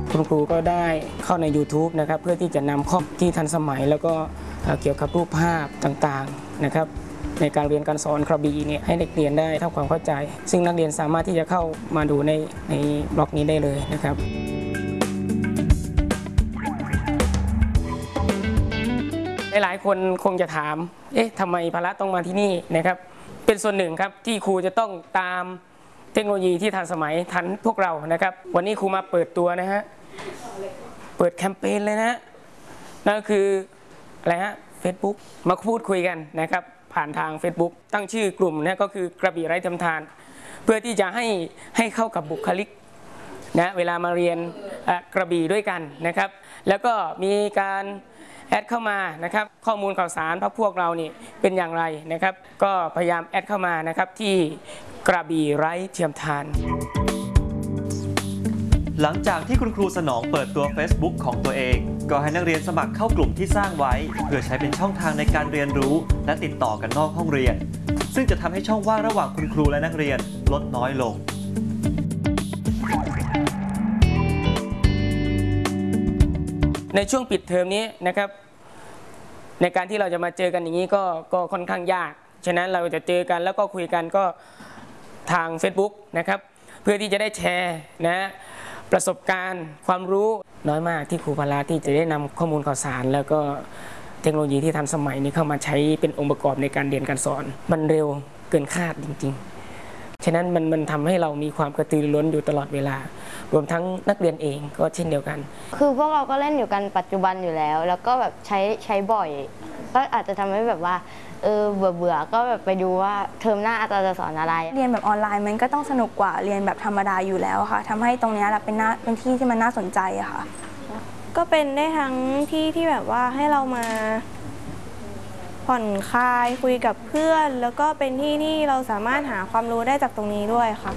คุณครูก็ได้เข้าใน YouTube นะครับเพื่อที่จะนำข้อมูลที่ทันสมัยแล้วก็เกี่ยวกับรูปภาพต่างๆนะครับในการเรียนการสอนกระบี่เนี่ยให้เด็กเรียนได้ทำความเข้าใจซึ่งนักเรียนสามารถที่จะเข้ามาดูในบล็อกนี้ได้เลยนะครับหลายคนคงจะถามทำไมพละต้องมาที่นี่นะครับเป็นส่วนหนึ่งครับที่ครูจะต้องตามเทคโนโลยีที่ทันสมัยทันพวกเรานะครับวันนี้ครูมาเปิดตัวนะฮะเปิดแคมเปญเลยนะนั่นก็คืออะไรฮะ Facebook มาพูดคุยกันนะครับผ่านทาง Facebook ตั้งชื่อกลุ่มนะก็คือกระบี่ไร้เทียมทานเพื่อที่จะให้เข้ากับบุคลิกนะเวลามาเรียนกระบี่ด้วยกันนะครับแล้วก็มีการแอดเข้ามานะครับข้อมูลข่าวสารพรรคพวกเรานี่เป็นอย่างไรนะครับก็พยายามแอดเข้ามานะครับที่กระบี่ไร้เทียมทานหลังจากที่คุณครูสนองเปิดตัว Facebook ของตัวเองก็ให้นักเรียนสมัครเข้ากลุ่มที่สร้างไว้เพื่อใช้เป็นช่องทางในการเรียนรู้และติดต่อกันนอกห้องเรียนซึ่งจะทำให้ช่องว่างระหว่างคุณครูและนักเรียนลดน้อยลงในช่วงปิดเทอมนี้นะครับในการที่เราจะมาเจอกันอย่างนี้ก็ค่อนข้างยากฉะนั้นเราจะเจอกันแล้วก็คุยกันก็ทาง Facebook นะครับเพื่อที่จะได้แชร์นะประสบการณ์ความรู้น้อยมากที่ครูพละที่จะได้นำข้อมูลข่าวสารแล้วก็เทคโนโลยีที่ทันสมัยนี้เข้ามาใช้เป็นองค์ประกอบในการเรียนการสอนมันเร็วเกินคาดจริงๆฉะนั้นมันทำให้เรามีความกระตือรือร้นอยู่ตลอดเวลารวมทั้งนักเรียนเองก็เช่นเดียวกันคือพวกเราก็เล่นอยู่กันปัจจุบันอยู่แล้วก็แบบใช้บ่อยก็อาจจะทำให้แบบว่าเบื่อก็แบบไปดูว่าเทอมหน้าอาจารย์จะสอนอะไรเรียนแบบออนไลน์มันก็ต้องสนุกกว่าเรียนแบบธรรมดาอยู่แล้วค่ะทำให้ตรงนี้เป็นที่ที่มันน่าสนใจอะค่ะก็เป็นได้ทั้งที่ที่แบบว่าให้เรามาผ่อนคลายคุยกับเพื่อนแล้วก็เป็นที่ที่เราสามารถหาความรู้ได้จากตรงนี้ด้วยค่ะ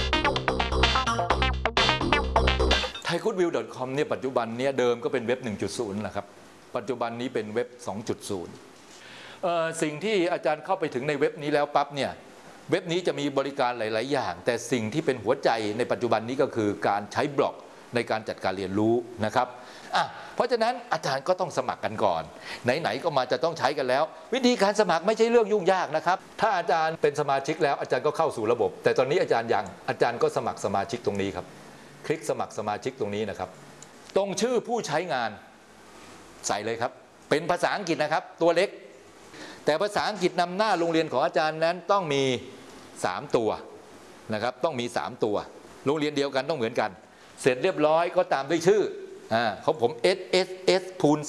thaigoodwill.com เนี่ยปัจจุบันนี้เดิมก็เป็นเว็บ 1.0 นะครับปัจจุบันนี้เป็นเว็บ 2.0 สิ่งที่อาจารย์เข้าไปถึงในเว็บนี้แล้วปั๊บเนี่ยเว็บนี้จะมีบริการหลายๆอย่างแต่สิ่งที่เป็นหัวใจในปัจจุบันนี้ก็คือการใช้บล็อกในการจัดการเรียนรู้นะครับเพราะฉะนั้นอาจารย์ก็ต้องสมัครกันก่อนไหนๆก็มาจะต้องใช้กันแล้ววิธีการสมัครไม่ใช่เรื่องยุ่งยากนะครับถ้าอาจารย์เป็นสมาชิกแล้วอาจารย์ก็เข้าสู่ระบบแต่ตอนนี้อาจารย์ก็สมัครสมาชิกตรงนี้ครับคลิกสมัครสมาชิกตรงนี้นะครับตรงชื่อผู้ใช้งานใส่เลยครับเป็นภาษาอังกฤษนะครับตัวเล็กแต่ภาษาอังกฤษนำหน้าโรงเรียนของอาจารย์นั้นต้องมี3ตัวนะครับต้องมี3ตัวโรงเรียนเดียวกันต้องเหมือนกันเสร็จเรียบร้อยก็ตามด้วยชื่อของผม SSS พูน